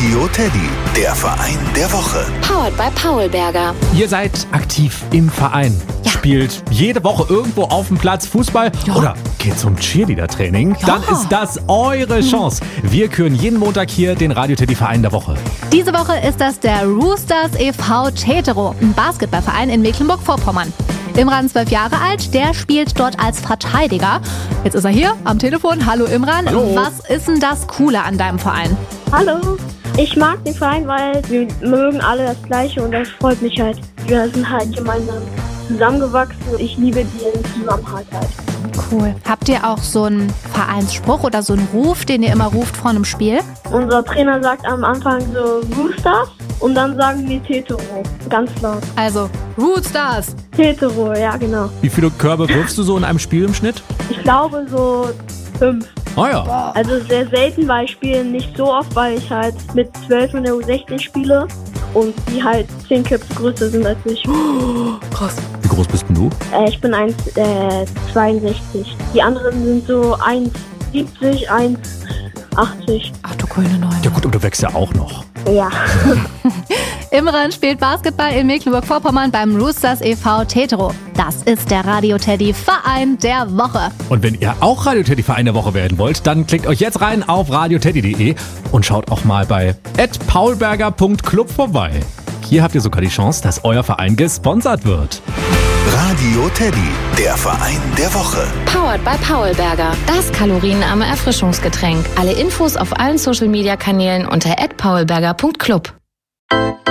Radio Teddy, der Verein der Woche. Powered by Paulberger. Ihr seid aktiv im Verein. Ja. Spielt jede Woche irgendwo auf dem Platz Fußball oder geht zum Cheerleader-Training. Ja. Dann ist das eure Chance. Wir küren jeden Montag hier den Radio Teddy Verein der Woche. Diese Woche ist das der Roosters e.V. Tetero, ein Basketballverein in Mecklenburg-Vorpommern. Imran, 12 Jahre alt, der spielt dort als Verteidiger. Jetzt ist er hier am Telefon. Hallo Imran, Hallo. Was ist denn das Coole an deinem Verein? Hallo, ich mag den Verein, weil wir mögen alle das Gleiche und das freut mich halt. Wir sind halt gemeinsam zusammengewachsen und ich liebe den Zusammenhalt halt. Cool. Habt ihr auch so einen Vereinsspruch oder so einen Ruf, den ihr immer ruft vor einem Spiel? Unser Trainer sagt am Anfang so Roosters und dann sagen wir Tetero, ganz laut. Also, Roosters! Tetero, ja genau. Wie viele Körbe wirfst du so in einem Spiel im Schnitt? Ich glaube so 5. Oh ja. Also sehr selten, weil ich spiele nicht so oft, weil ich halt mit 12 in der U16 spiele und die halt 10 Köpfe größer sind als ich. Krass. Wie groß bist denn du? Ich bin 1,62. Die anderen sind so 1,70, 1,80. Ach du grüne Neune. Ja gut, aber du wächst ja auch noch. Ja. Imran spielt Basketball in Mecklenburg-Vorpommern beim Roosters e.V. Tetero. Das ist der Radio Teddy Verein der Woche. Und wenn ihr auch Radio Teddy Verein der Woche werden wollt, dann klickt euch jetzt rein auf radioteddy.de und schaut auch mal bei @paulberger.club vorbei. Hier habt ihr sogar die Chance, dass euer Verein gesponsert wird. Radio Teddy, der Verein der Woche. Powered by Paulberger. Das kalorienarme Erfrischungsgetränk. Alle Infos auf allen Social-Media-Kanälen unter @paulberger.club.